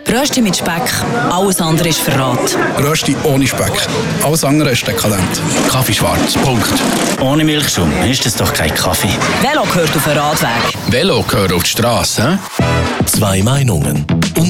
Rösti mit Speck, alles andere ist Verrat. Rösti ohne Speck, alles andere ist dekadent. Kaffee schwarz, Punkt. Ohne Milchschaum ist das doch kein Kaffee. Velo gehört auf den Radweg. Velo gehört auf die Straße, 2 Meinungen.